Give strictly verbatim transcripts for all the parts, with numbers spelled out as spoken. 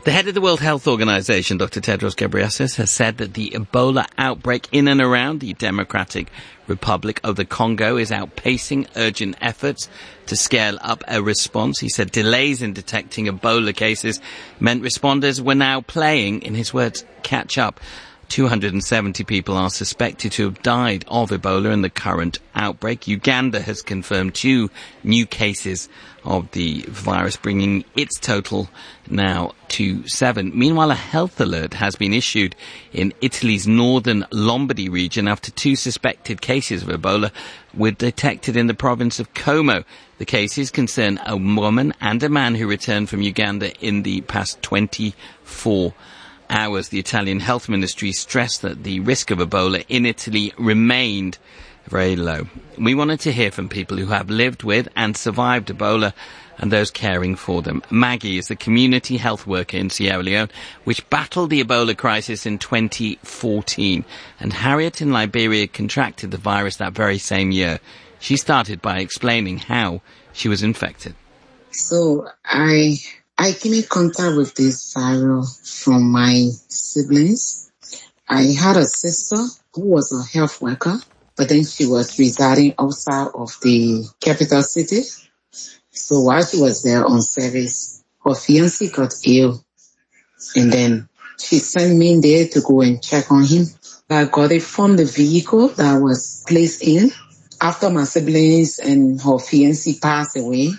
The head of the World Health Organization, Doctor Tedros Ghebreyesus, has said that the Ebola outbreak in and around the Democratic Republic of the Congo is outpacing urgent efforts to scale up a response. He said delays in detecting Ebola cases meant responders were now playing, in his words, catch up. two hundred seventy people are suspected to have died of Ebola in the current outbreak. Uganda has confirmed two new cases of the virus, bringing its total now to seven. Meanwhile, a health alert has been issued in Italy's northern Lombardy region after two suspected cases of Ebola were detected in the province of Como. The cases concern a woman and a man who returned from Uganda in the past twenty-four hours. The Italian health ministry stressed that the risk of Ebola in Italy remained very low. We wanted to hear from people who have lived with and survived Ebola and those caring for them. Maggie is the community health worker in Sierra Leone, which battled the Ebola crisis in twenty fourteen. And Harriet in Liberia contracted the virus that very same year. She started by explaining how she was infected. So I I came in contact with this virus from my siblings. I had a sister who was a health worker, but then she was residing outside of the capital city. So while she was there on service, her fiancé got ill. And then she sent me there to go and check on him. I got it from the vehicle that was placed in after my siblings and her fiancé passed away.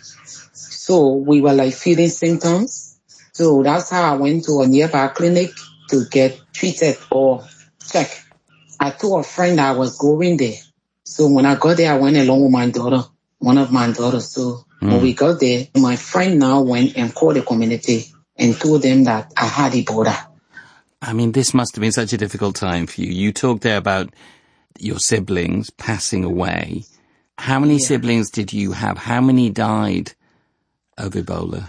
So we were like feeling symptoms. So that's how I went to a nearby clinic to get treated or checked. I told a friend I was going there. So when I got there, I went along with my daughter, one of my daughters. So mm. when we got there, my friend now went and called the community and told them that I had Ebola. I mean, this must have been such a difficult time for you. You talked there about your siblings passing away. How many yeah. siblings did you have? How many died of Ebola?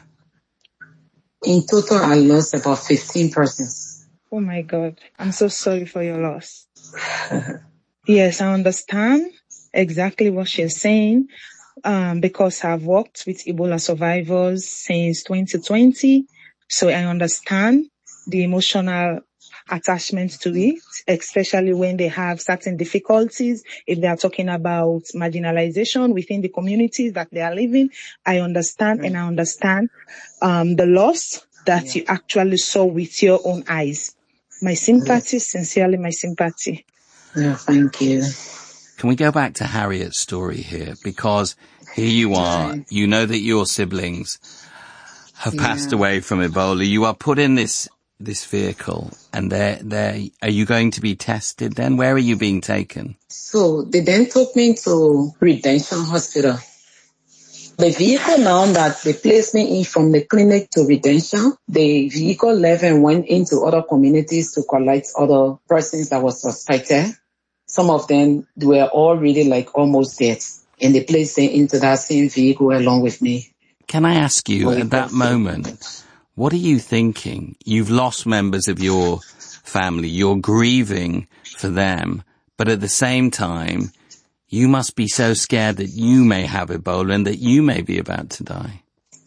In total, I lost about fifteen persons. Oh my God. I'm so sorry for your loss. Yes, I understand exactly what she's saying, um, because I've worked with Ebola survivors since twenty twenty. So I understand the emotional attachment to it, especially when they have certain difficulties. If they are talking about marginalization within the communities that they are living, I understand mm. and I understand um, the loss that yeah. you actually saw with your own eyes. My sympathy, yes. sincerely my sympathy. Yeah, thank you. Can we go back to Harriet's story here? Because here you are, you know that your siblings have yeah. passed away from Ebola. You are put in this this vehicle, and they're, they're, are you going to be tested then? Where are you being taken? So they then took me to Redemption Hospital. The vehicle now that they placed me in from the clinic to Redemption, the vehicle left and went into other communities to collect other persons that were suspected. Some of them were already like almost dead, and they placed them into that same vehicle along with me. Can I ask you, at that moment, what are you thinking? You've lost members of your family. You're grieving for them. But at the same time, you must be so scared that you may have Ebola and that you may be about to die.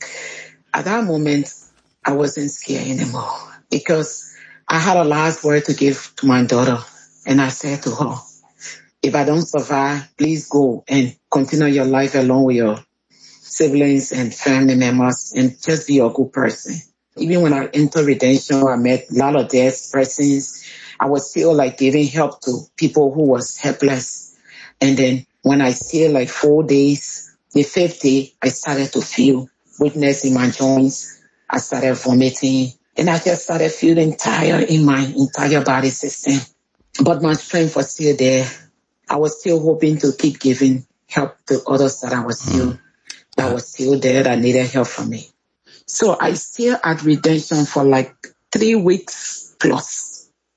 At that moment, I wasn't scared anymore because I had a last word to give to my daughter. And I said to her, if I don't survive, please go and continue your life along with your siblings and family members and just be a good person. Even when I entered Redemption, I met a lot of dead persons. I was still like giving help to people who was helpless. And then when I stayed like four days, the fifth day, I started to feel weakness in my joints. I started vomiting and I just started feeling tired in my entire body system. But my strength was still there. I was still hoping to keep giving help to others that I was still, that was still there, that needed help from me. So I stayed at Redemption for like three weeks plus.